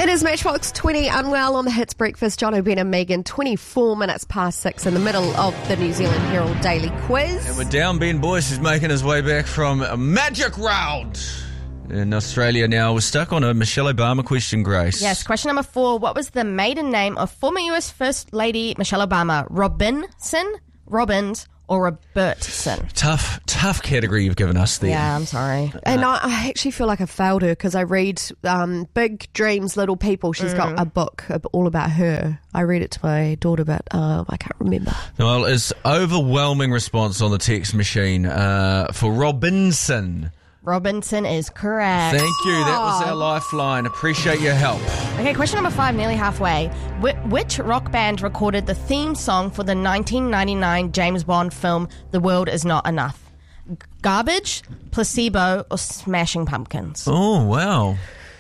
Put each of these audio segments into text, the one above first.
It is Matchbox 20 Unwell on the Hits Breakfast. John O'Brien and Megan, 24 minutes past 6 in the middle of the New Zealand Herald Daily Quiz. And we're down Ben Boyce, who's making his way back from a magic round in Australia now. We're stuck on a Michelle Obama question, Grace. Yes, question number 4. What was the maiden name of former US First Lady Michelle Obama? Robinson, Robbins, or Robertson? Tough category you've given us there. Yeah, I'm sorry. And I actually feel like I failed her because I read Big Dreams, Little People. She's got a book all about her. I read it to my daughter, but I can't remember. Well, it's overwhelming response on the text machine for Robinson. Robinson is correct. Thank you. That was our lifeline. Appreciate your help. Okay, question number 5, nearly halfway. Which rock band recorded the theme song for the 1999 James Bond film The World Is Not Enough? Garbage, Placebo, or Smashing Pumpkins? Oh, wow.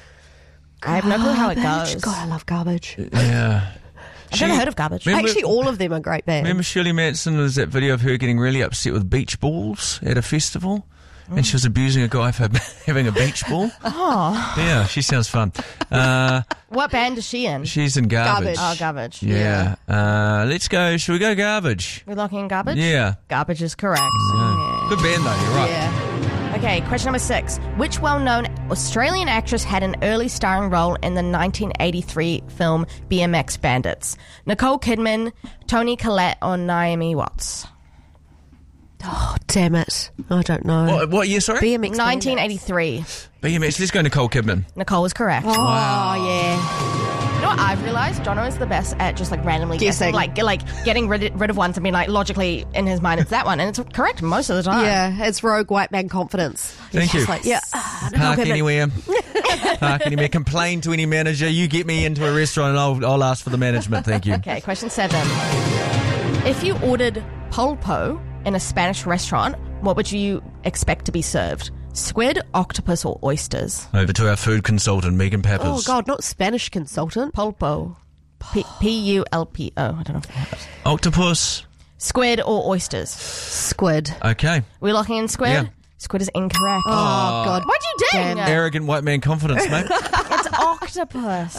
I have no clue how it Garbage. goes. God, I love Garbage. Yeah. I've never heard of Garbage. Actually, all of them are great bands. Remember Shirley Manson? There's that video of her getting really upset with beach balls at a festival? And she was abusing a guy for having a beach ball. Oh. Yeah, she sounds fun. What band is she in? She's in Garbage. Oh, Garbage. Yeah. Let's go. Should we go Garbage? We're locking in Garbage? Yeah. Garbage is correct. Yeah. Good band, though. You're right. Yeah. Okay, question number 6. Which well-known Australian actress had an early starring role in the 1983 film BMX Bandits? Nicole Kidman, Toni Collette, or Naomi Watts? Oh, damn it. I don't know. What year, sorry? BMX 1983. BMX. Let's go Nicole Kidman. Nicole is correct. Oh, yeah. You know what I've realised? Jono is the best at just like randomly guessing. Like getting rid of ones and being like logically in his mind it's that one, and it's correct most of the time. Yeah, it's rogue white man confidence. Thank you. Like, yeah. Park anywhere. Park anywhere. Complain to any manager. You get me into a restaurant and I'll ask for the management. Thank you. Okay, question 7. If you ordered pulpo in a Spanish restaurant, what would you expect to be served? Squid, octopus, or oysters? Over to our food consultant, Megan Peppers. Oh, God, not Spanish consultant. Pulpo. P-U-L-P-O. I don't know if that helps. Octopus. Squid or oysters? Squid. Okay. We're locking in squid? Yeah. Squid is incorrect. Oh, God. What'd you do? Arrogant white man confidence, mate. It's octopus.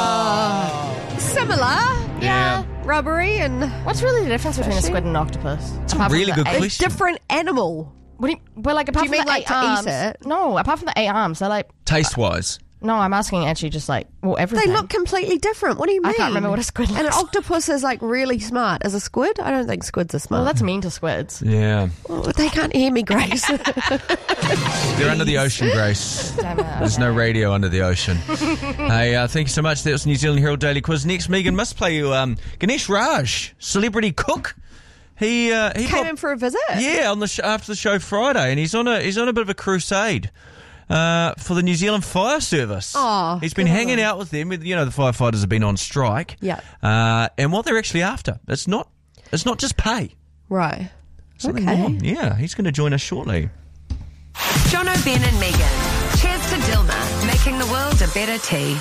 Similar. Yeah. Rubbery and What's really the difference between a squid and an octopus? It's a really good question. different animal. What do you, well, like, apart Do you from mean the like 8 to eat arms. it? No, apart from the 8 arms, they're like... Taste-wise. No, I'm asking actually just like, well, everything. They look completely different. What do you mean? I can't remember what a squid And an looks like. octopus is like really smart. As a squid? I don't think squids are smart. Well, that's mean to squids. Yeah. Oh, they can't hear me, Grace. They're under the ocean, Grace. Damn it. There's no radio under the ocean. Hey, thank you so much. That was New Zealand Herald Daily Quiz. Next, Megan must play you Ganesh Raj, celebrity cook. He Came in for a visit. Yeah, on the after the show Friday, and he's on a bit of a crusade for the New Zealand Fire Service. Oh, he's been hanging out with them. The firefighters have been on strike. Yeah. And what they're actually after, it's not just pay. Right. Something Okay. more. Yeah, he's going to join us shortly. John O'Brien and Megan. Cheers to Dilma, making the world a better tea.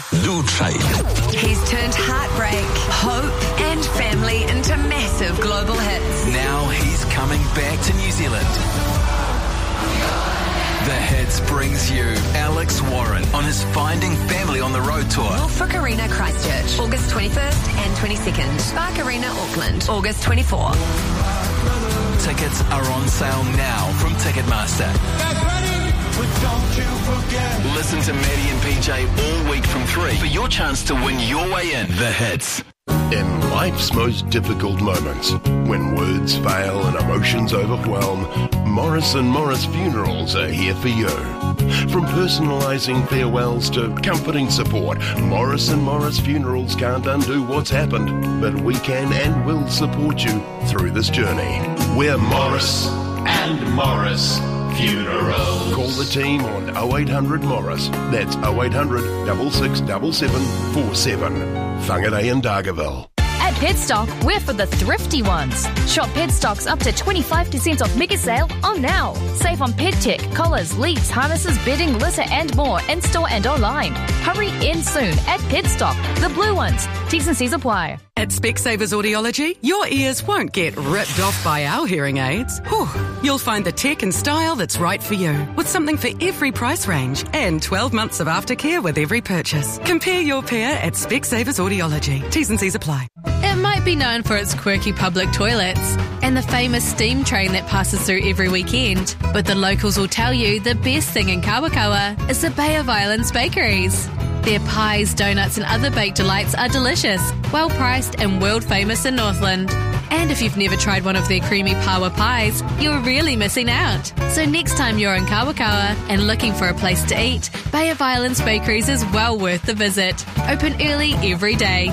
He's turned heartbreak, hope, and family into massive global hits. Now he's coming back to New Zealand. The Hits brings you Alex Warren on his Finding Family on the Road tour. Norfolk Arena, Christchurch, August 21st and 22nd. Spark Arena, Auckland, August 24th. Tickets are on sale now from Ticketmaster. Listen to Maddie and PJ all week from 3 for your chance to win your way in. The Hits. In life's most difficult moments, when words fail and emotions overwhelm, Morris & Morris Funerals are here for you. From personalising farewells to comforting support, Morris & Morris Funerals can't undo what's happened, but we can and will support you through this journey. We're Morris & Morris Funerals. Call the team on 0800 Morris. That's 0800 6677 47. Whangarei and Dargaville. At Petstock, we're for the thrifty ones. Shop Petstock's up to 25% off mega sale on now. Save on pet tech, collars, leads, harnesses, bedding, litter and more in-store and online. Hurry in soon at Petstock, the blue ones. T's and C's apply. At Specsavers Audiology, your ears won't get ripped off by our hearing aids. Whew. You'll find the tech and style that's right for you, with something for every price range and 12 months of aftercare with every purchase. Compare your pair at Specsavers Audiology. T's and C's apply. It might be known for its quirky public toilets and the famous steam train that passes through every weekend, but the locals will tell you the best thing in Kawakawa is the Bay of Islands bakeries. Their pies, donuts and other baked delights are delicious, well priced and world famous in Northland. And if you've never tried one of their creamy pawa pies, you're really missing out. So next time you're in Kawakawa and looking for a place to eat, Bay of Islands Bakeries is well worth the visit. Open early every day.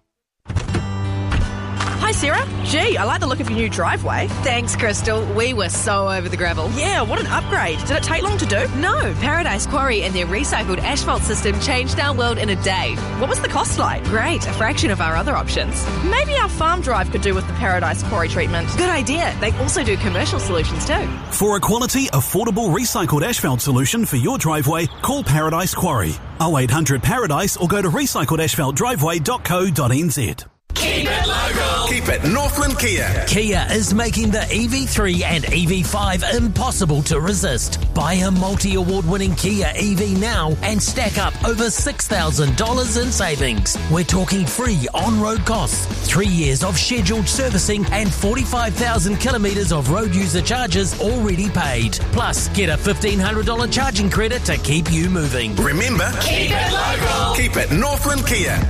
Hi, Sarah. Gee, I like the look of your new driveway. Thanks, Crystal. We were so over the gravel. Yeah, what an upgrade. Did it take long to do? No, Paradise Quarry and their recycled asphalt system changed our world in a day. What was the cost like? Great, a fraction of our other options. Maybe our farm drive could do with the Paradise Quarry treatment. Good idea. They also do commercial solutions too. For a quality, affordable recycled asphalt solution for your driveway, call Paradise Quarry. 0800 Paradise or go to recycledasphaltdriveway.co.nz. Keep it local. Keep it Northland Kia. Kia is making the EV3 and EV5 impossible to resist. Buy a multi-award-winning Kia EV now and stack up over $6,000 in savings. We're talking free on-road costs, 3 years of scheduled servicing and 45,000 kilometres of road user charges already paid. Plus, get a $1,500 charging credit to keep you moving. Remember, keep it local. Keep it Northland Kia.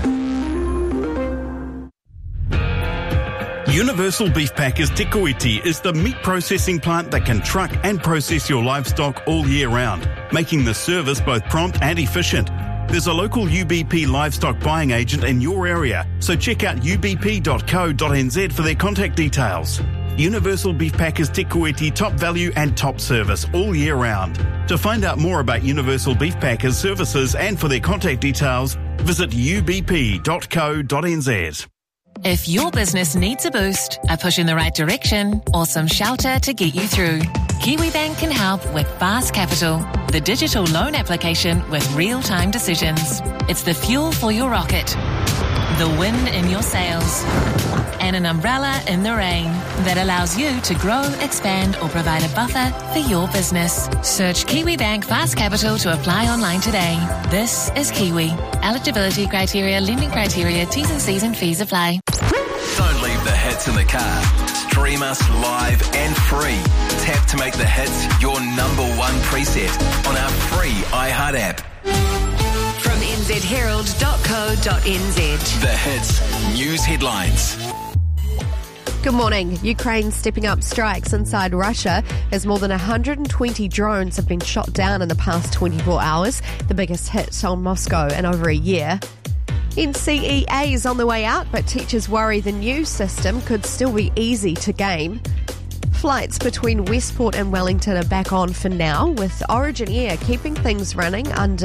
Universal Beef Packers Te Kuiti is the meat processing plant that can truck and process your livestock all year round, making the service both prompt and efficient. There's a local UBP livestock buying agent in your area, so check out ubp.co.nz for their contact details. Universal Beef Packers Te Kuiti, top value and top service all year round. To find out more about Universal Beef Packers services and for their contact details, visit ubp.co.nz. If your business needs a boost, a push in the right direction, or some shelter to get you through, Kiwibank can help with Fast Capital, the digital loan application with real-time decisions. It's the fuel for your rocket, the wind in your sails, and an umbrella in the rain that allows you to grow, expand, or provide a buffer for your business. Search Kiwibank Fast Capital to apply online today. This is Kiwi. Eligibility criteria, lending criteria, T's and C's and fees apply. Don't leave the hits in the car. Stream us live and free. Tap to make the hits your number one preset on our free iHeart app. From nzherald.co.nz. The hits news headlines. Good morning. Ukraine stepping up strikes inside Russia as more than 120 drones have been shot down in the past 24 hours, the biggest hit on Moscow in over a year. NCEA is on the way out, but teachers worry the new system could still be easy to game. Flights between Westport and Wellington are back on for now, with Origin Air keeping things running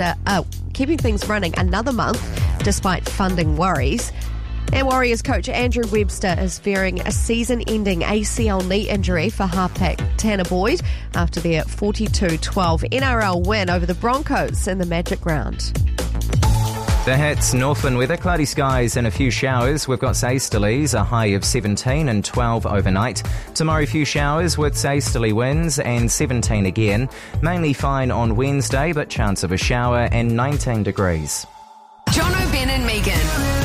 another month despite funding worries. And Warriors coach Andrew Webster is fearing a season-ending ACL knee injury for halfback Tanner Boyd after their 42-12 NRL win over the Broncos in the Magic Round. The hits, Northland weather, cloudy skies and a few showers. We've got easterlies, a high of 17 and 12 overnight. Tomorrow, a few showers with easterly winds and 17 again. Mainly fine on Wednesday, but chance of a shower and 19 degrees. Jono, Ben and Megan.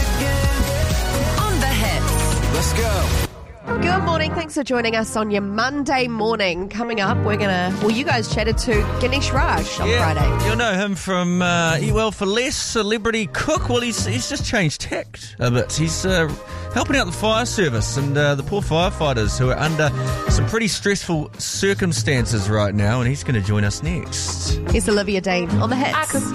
On the hits. Let's go. Good morning. Thanks for joining us on your Monday morning. Coming up, you guys chatted to Ganesh Raj on Friday. You'll know him from Eat Well for Less, celebrity cook. Well, he's just changed tact a bit. He's helping out the fire service and the poor firefighters who are under some pretty stressful circumstances right now, and he's going to join us next. Here's Olivia Dean on the hits.